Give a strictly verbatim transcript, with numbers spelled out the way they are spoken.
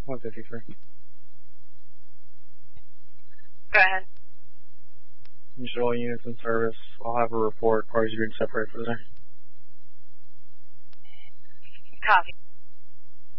one fifty-three. Go ahead. You should all units in service. I'll have a report. Parties are being separated for there. Copy.